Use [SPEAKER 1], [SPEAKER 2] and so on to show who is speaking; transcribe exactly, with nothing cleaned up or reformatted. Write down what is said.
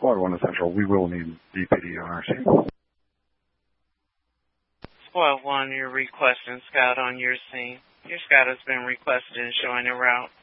[SPEAKER 1] Squad one to Central. We will need D P D on our scene.
[SPEAKER 2] Squad one, you're requesting Scout on your scene. Your Scout has been requested and showing a route.